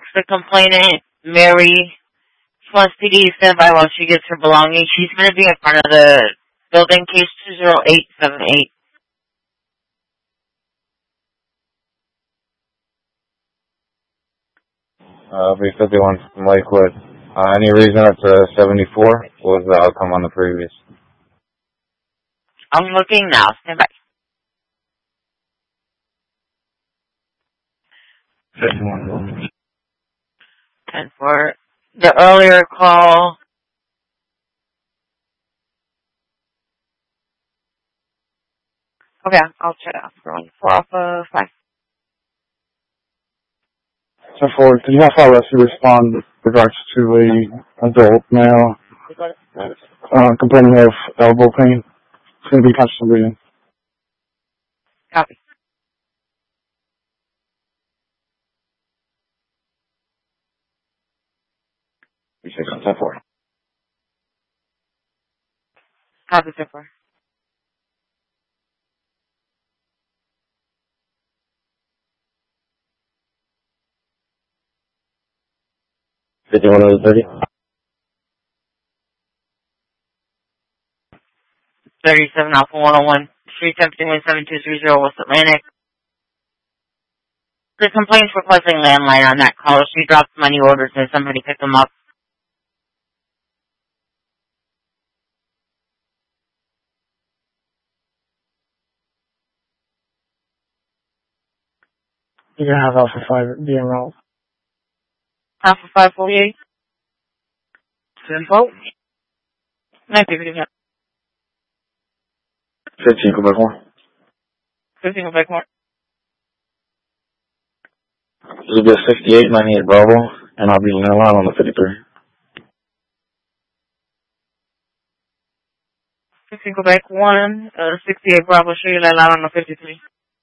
the complainant, Mary. She wants to get stand by while she gets her belongings. She's going to be in front of the building, case 20878. B51 from Lakewood. Any reason it's a 74? What was the outcome on the previous? I'm looking now. Stand by. 51. 10 for the earlier call. Okay, I'll check out. 4 Alpha 5. 10-4, did you have file rescue respond with regards to a adult male complaining of elbow pain? It's going to be conscious breathing. Copy. You say 10-4. Copy, 10-4. $51 30. 37 Alpha 101. Street 717230 West Atlantic. The complaint's requesting landline on that call. She dropped money orders and somebody picked them up. You're going to have Alpha 5 be enrolled. Alpha 548. Simple. 950. 15, Quebec 1. 15 Quebec 1. This will be a 68, 98 Bravo, and I'll be in line on the 53. 15 Quebec 1, 68 Bravo, show you that line on the 53.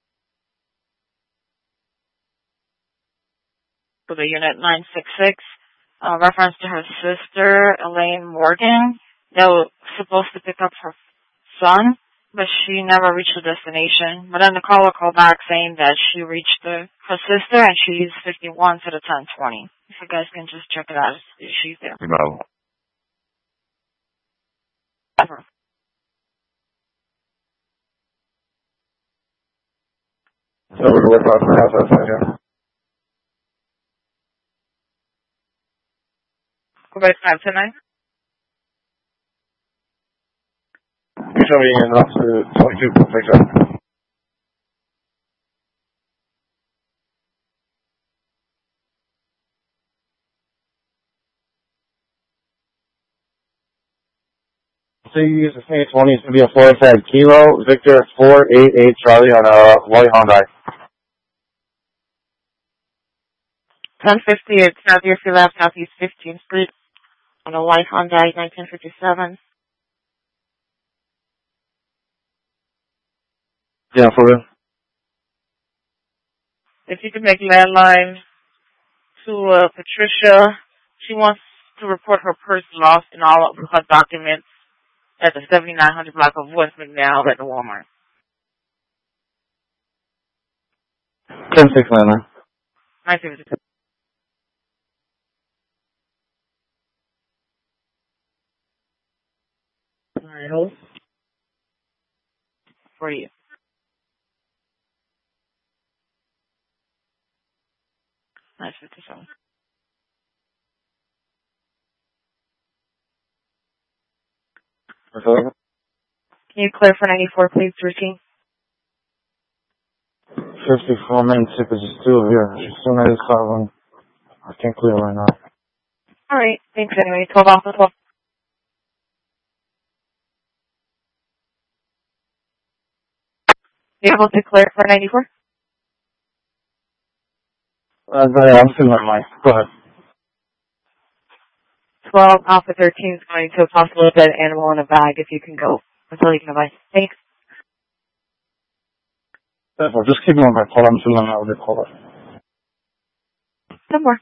For the unit 966, reference to her sister, Elaine Morgan. They were supposed to pick up her son, but she never reached the destination. But then the caller called back saying that she reached her sister and she's 51 to the 1020. If you guys can just check it out, if she's there. No. So we're going to work out the house outside here. Quebec 529. You show me in officer 22, Quebec 7. So you use the same 20, it's going to be a Florida Kilo Victor 488 Charlie on a white Hyundai. 1050 at Southeast Left, Southeast 15th Street on a white Hyundai 1957. Yeah, for real. If you could make landline to Patricia, she wants to report her purse lost and all of her documents at the 7900 block of West McNeil at the Walmart. 10-6 landline. 952. Alright, hold. For you. Nice 57. Can you clear for 94, please, routine? 54 minutes if it's still here. As soon as it's carbon, I can't clear right now. Alright, thanks anyway. 12 off the 12. You able to clear for 94? I'm still on mine. Go ahead. 12 Alpha 13 is going to a possible dead animal in a bag if you can go until you can advise. Thanks. Therefore, just keep going back. Hold on, I'm still on the caller. Some more.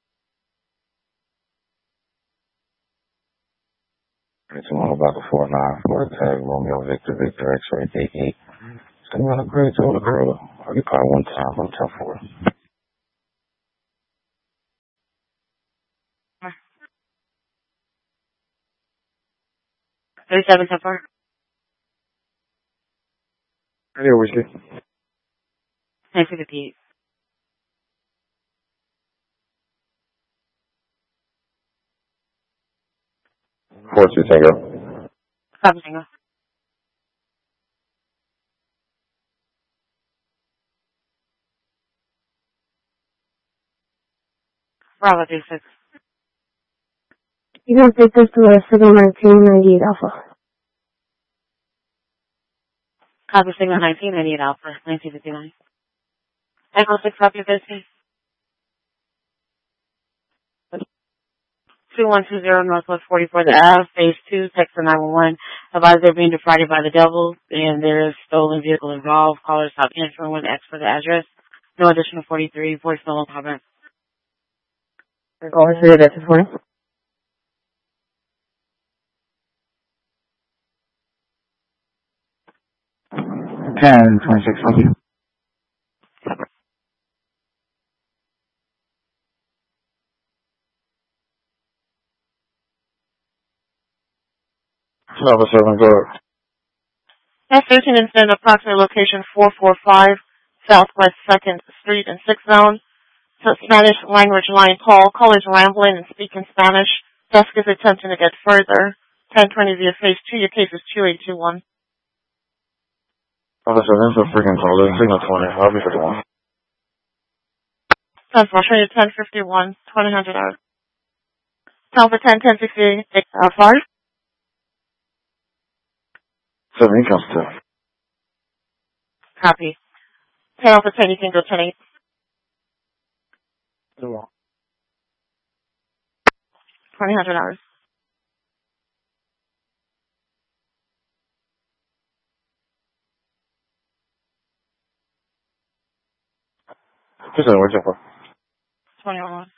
It's all about the 494 tag Romeo Victor Victor X-ray take 8. It's going to be a great told the girl. I'll get caught one time. I'll tell for it. 37-10-4. Radio Whiskey. 1958. 4-2 Tango. Copy, Tango. Bravo 36. You can take this to a signal 1998 Alpha. Copy, signal 1998 Alpha, 1959. Echo 6, copy 50. 2120 Northwest 44th Ave, Phase 2, Texas 911. Advised they're being defrauded by the devil, and there is stolen vehicle involved. Callers have answering when asked for the address. No additional 43, voicemail, no comment. We're going through that this morning. 10-26, thank you. Alpha 7, go ahead. S13 incident, approximate location 445 Southwest 2nd Street and 6th Zone. So Spanish language line call. Callers rambling and speaking Spanish. Desk is attempting to get further. 1020 via Phase 2. Your case is 2821. Alpha 7, that's a freaking call. There's signal 20. I'll be for the one. 10 for 1051, 2000 hours. 10 for 10, 1068, 5. 7 comes to. Copy. 10 for 10, you can go 10-8. 2000 hours. Just a word, Jeffo. 21 hours.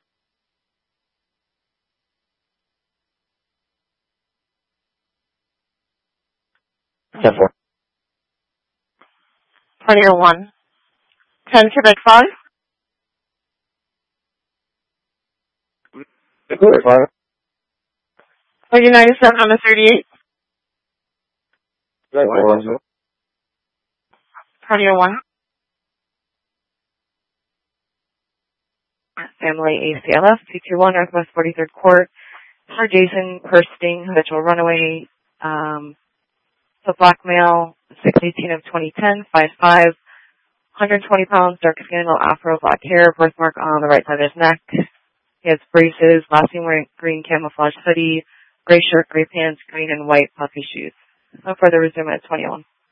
10-4. 2001. 10 Quebec 5. Quebec 5. 3097 on the 38. Right, 4-1. 2001. Family ACLF, 221 Northwest 43rd Court. For Jason Hursting, habitual runaway, for blackmail, 6/18 of 2010, 5'5", 120 pounds, dark skin, no afro, black hair, birthmark on the right side of his neck. He has braces, last seen wearing green camouflage hoodie, gray shirt, gray pants, green and white puffy shoes. No further resume at 21.